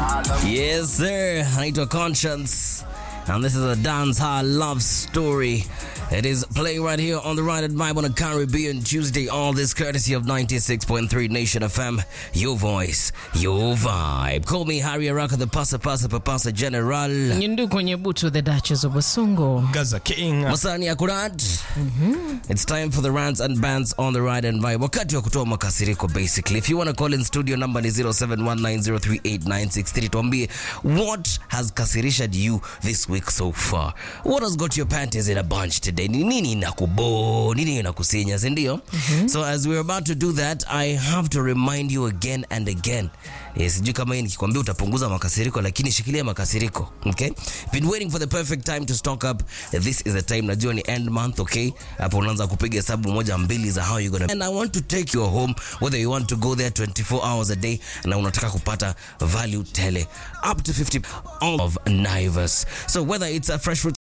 Yes, sir. Anaitwa Conscience. And this is a dancehall love story. It is playing right here on the Right and Vibe on a Caribbean Tuesday. All this courtesy of 96.3 Nation FM. Your voice, your vibe. Call me Harry Araka, the Pasa General. Nyundu kwenye butu, the Duchess of Basongo. Gaza King. Masani Akurat. It's time for the rants and bans on the Right and Vibe. Wakati wa kutoa makasiriko basically. If you want to call in studio, number is 0719038963. Tuambie, what has kasirished you this week so far? What has got your panties in a bunch today? Nini inakubo, nini inakusinya, sindio? So as we're about to do that, I have to remind you again and again. Yes, sijui kama hii nikikwambia utapunguza makasiriko, lakini shikilia makasiriko, okay? Been waiting for the perfect time to stock up. This is the time. Najua ni end month, okay? Hapo unaanza kupiga hesabu moja mbili za how you gonna. And I want to take you home, whether you want to go there 24 hours a day na unataka kupata value tele up to 50 of Naivas. So whether it's a fresh fruit